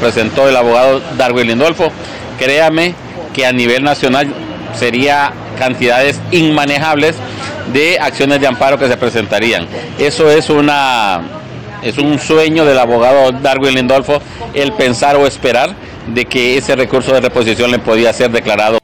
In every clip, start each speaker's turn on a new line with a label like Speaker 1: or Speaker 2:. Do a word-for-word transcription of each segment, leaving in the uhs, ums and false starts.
Speaker 1: presentó el abogado Darwin Lindolfo, créame que a nivel nacional sería cantidades inmanejables de acciones de amparo que se presentarían. Eso es una es un sueño del abogado Darwin Lindolfo, el pensar o esperar de que ese recurso de reposición le podía ser declarado.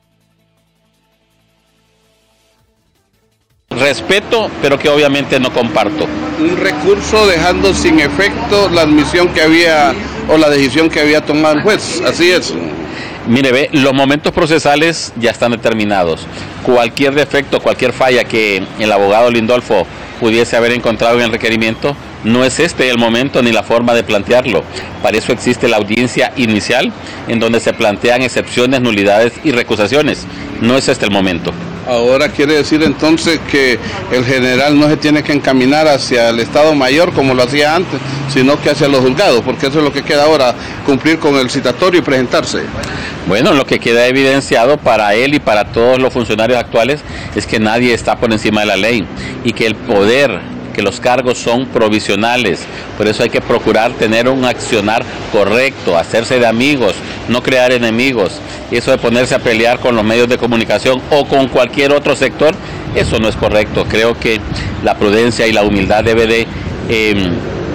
Speaker 1: Respeto, pero que obviamente no comparto.
Speaker 2: Un recurso dejando sin efecto la admisión que había o la decisión que había tomado el juez, así es.
Speaker 1: Mire, ve, los momentos procesales ya están determinados. Cualquier defecto, cualquier falla que el abogado Lindolfo pudiese haber encontrado en el requerimiento, no es este el momento ni la forma de plantearlo. Para eso existe la audiencia inicial, en donde se plantean excepciones, nulidades y recusaciones. No es este el momento.
Speaker 2: Ahora quiere decir entonces que el general no se tiene que encaminar hacia el Estado Mayor como lo hacía antes, sino que hacia los juzgados, porque eso es lo que queda ahora, cumplir con el citatorio y presentarse.
Speaker 1: Bueno, lo que queda evidenciado para él y para todos los funcionarios actuales es que nadie está por encima de la ley y que el poder, que los cargos son provisionales. Por eso hay que procurar tener un accionar correcto, hacerse de amigos, no crear enemigos. Eso de ponerse a pelear con los medios de comunicación o con cualquier otro sector, eso no es correcto. Creo que la prudencia y la humildad debe de eh,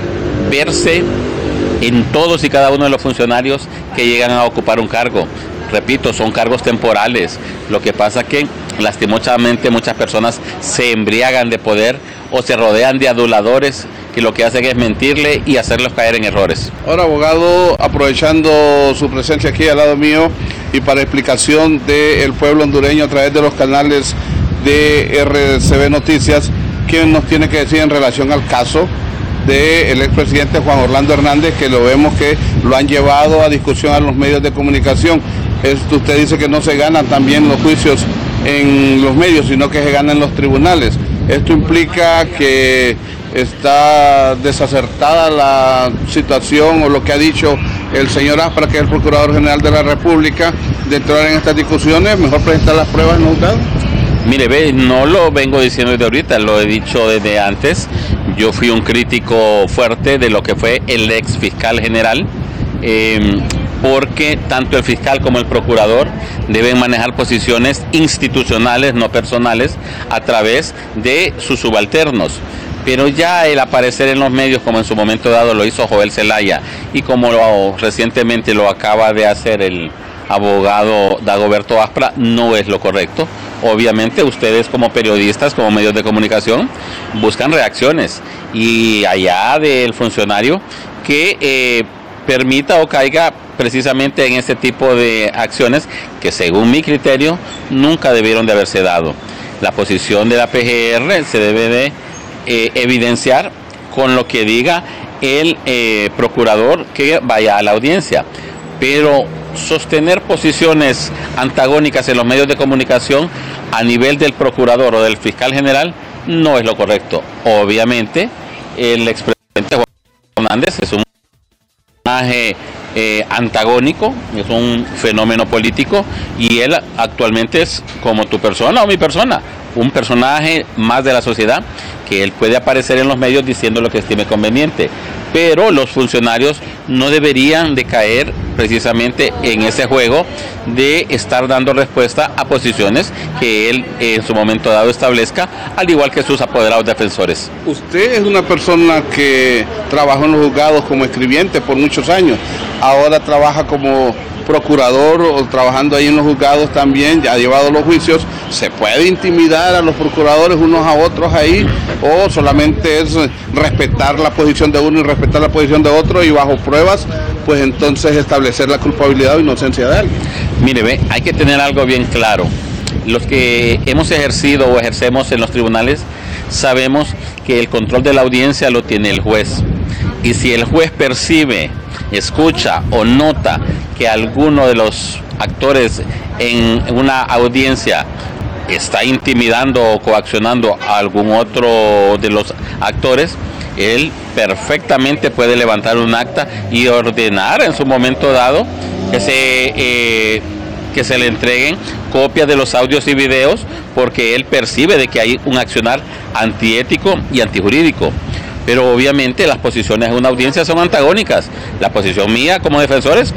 Speaker 1: verse en todos y cada uno de los funcionarios que llegan a ocupar un cargo. Repito, son cargos temporales. Lo que pasa que lastimosamente muchas personas se embriagan de poder o se rodean de aduladores que lo que hacen es mentirle y hacerlos caer en errores.
Speaker 2: Ahora, abogado, aprovechando su presencia aquí al lado mío y para explicación del pueblo hondureño a través de los canales de R C B Noticias, ¿qué nos tiene que decir en relación al caso del expresidente Juan Orlando Hernández, que lo vemos que lo han llevado a discusión a los medios de comunicación? Esto, usted dice que no se ganan también los juicios en los medios, sino que se ganan en los tribunales. Esto implica que está desacertada la situación o lo que ha dicho el señor Aspra, que es el Procurador General de la República, de entrar en estas discusiones, mejor presentar las pruebas en los juzgados.
Speaker 1: Mire, ve, no lo vengo diciendo desde ahorita, lo he dicho desde antes. Yo fui un crítico fuerte de lo que fue el ex fiscal general, eh, porque tanto el fiscal como el procurador deben manejar posiciones institucionales, no personales, a través de sus subalternos. Pero ya el aparecer en los medios, como en su momento dado lo hizo Joel Zelaya, y como lo, recientemente lo acaba de hacer el abogado Dagoberto Aspra, no es lo correcto. Obviamente ustedes como periodistas, como medios de comunicación, buscan reacciones, y allá del funcionario que eh, permita o caiga precisamente en este tipo de acciones que, según mi criterio, nunca debieron de haberse dado. La posición de la P G R se debe de eh, evidenciar con lo que diga el eh, procurador que vaya a la audiencia, pero sostener posiciones antagónicas en los medios de comunicación a nivel del procurador o del fiscal general no es lo correcto. Obviamente el expresidente Juan Hernández es un personaje eh, antagónico, es un fenómeno político, y él actualmente es como tu persona o mi persona, un personaje más de la sociedad, que él puede aparecer en los medios diciendo lo que estime conveniente, pero los funcionarios no deberían de caer precisamente en ese juego de estar dando respuesta a posiciones que él en su momento dado establezca, al igual que sus apoderados defensores.
Speaker 2: Usted es una persona que trabajó en los juzgados como escribiente por muchos años, ahora trabaja como procurador o trabajando ahí en los juzgados también, ya ha llevado los juicios. ¿Se puede intimidar a los procuradores unos a otros ahí, o solamente es respetar la posición de uno y respetar la posición de otro, y bajo pruebas pues entonces establecer la culpabilidad o inocencia de alguien?
Speaker 1: Mire, ve, hay que tener algo bien claro. Los que hemos ejercido o ejercemos en los tribunales sabemos que el control de la audiencia lo tiene el juez, y si el juez percibe, escucha o nota que alguno de los actores en una audiencia está intimidando o coaccionando a algún otro de los actores, él perfectamente puede levantar un acta y ordenar en su momento dado que se, eh, que se le entreguen copias de los audios y videos, porque él percibe de que hay un accionar antiético y antijurídico. Pero obviamente las posiciones de una audiencia son antagónicas. La posición mía como defensor es